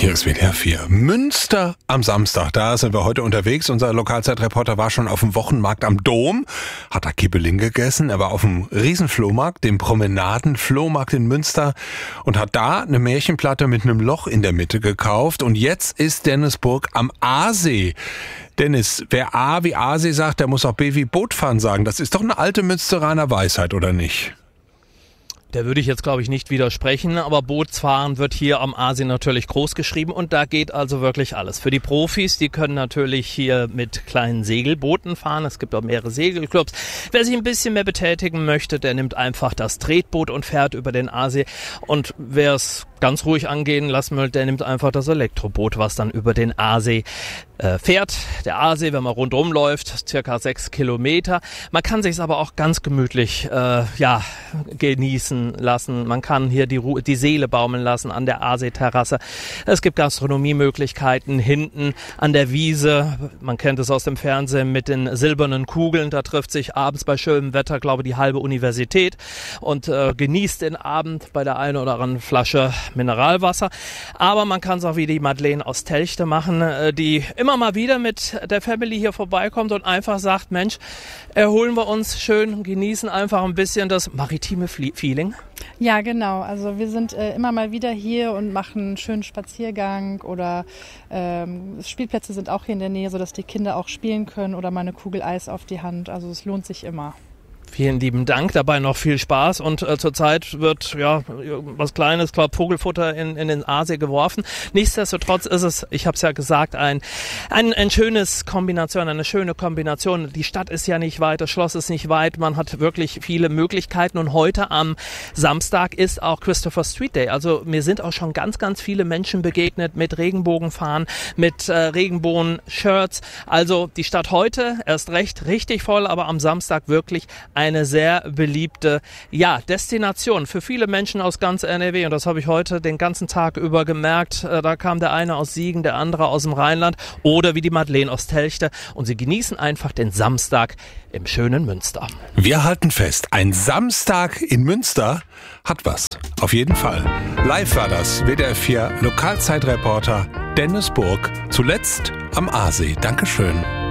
Hier ist WDR 4. Münster am Samstag. Da sind wir heute unterwegs. Unser Lokalzeitreporter war schon auf dem Wochenmarkt am Dom, hat da Kibbeling gegessen. Er war auf dem Riesenflohmarkt, dem Promenaden-Flohmarkt in Münster und hat da eine Märchenplatte mit einem Loch in der Mitte gekauft. Und jetzt ist Dennisburg am Aasee. Dennis, wer A wie Aasee sagt, der muss auch B wie Bootfahren sagen. Das ist doch eine alte Münsteraner Weisheit, oder nicht? Der würde ich jetzt, glaube ich, nicht widersprechen, aber Bootsfahren wird hier am Aasee natürlich groß geschrieben und da geht also wirklich alles. Für die Profis, die können natürlich hier mit kleinen Segelbooten fahren, es gibt auch mehrere Segelclubs. Wer sich ein bisschen mehr betätigen möchte, der nimmt einfach das Tretboot und fährt über den Aasee, und wer es ganz ruhig angehen lassen will, der nimmt einfach das Elektroboot, was dann über den Aasee fährt. Der Aasee, wenn man rundherum läuft, circa 6 Kilometer. Man kann sich es aber auch ganz gemütlich genießen lassen. Man kann hier die Seele baumeln lassen an der Aasee-Terrasse. Es gibt Gastronomiemöglichkeiten hinten an der Wiese. Man kennt es aus dem Fernsehen mit den silbernen Kugeln. Da trifft sich abends bei schönem Wetter, glaube ich, die halbe Universität und genießt den Abend bei der einen oder anderen Flasche Mineralwasser. Aber man kann es auch wie die Madeleine aus Telchte machen, die immer mal wieder mit der Family hier vorbeikommt und einfach sagt, Mensch, erholen wir uns schön, genießen einfach ein bisschen das maritime Feeling. Ja, genau. Also wir sind immer mal wieder hier und machen einen schönen Spaziergang oder Spielplätze sind auch hier in der Nähe, sodass die Kinder auch spielen können oder mal eine Kugel Eis auf die Hand. Also es lohnt sich immer. Vielen lieben Dank, dabei noch viel Spaß und zurzeit wird was Kleines, glaube Vogelfutter in den Aasee geworfen. Nichtsdestotrotz ist es, ich habe es ja gesagt, eine schöne Kombination. Die Stadt ist ja nicht weit, das Schloss ist nicht weit, man hat wirklich viele Möglichkeiten und heute am Samstag ist auch Christopher Street Day. Also mir sind auch schon ganz, ganz viele Menschen begegnet mit Regenbogenfahren, mit Regenbogen-Shirts. Also die Stadt heute erst recht richtig voll, aber am Samstag wirklich eine sehr beliebte Destination für viele Menschen aus ganz NRW. Und das habe ich heute den ganzen Tag über gemerkt. Da kam der eine aus Siegen, der andere aus dem Rheinland oder wie die Madeleine aus Telchte. Und sie genießen einfach den Samstag im schönen Münster. Wir halten fest, ein Samstag in Münster hat was. Auf jeden Fall. Live war das WDR 4 Lokalzeitreporter Dennis Burg. Zuletzt am Aasee. Dankeschön.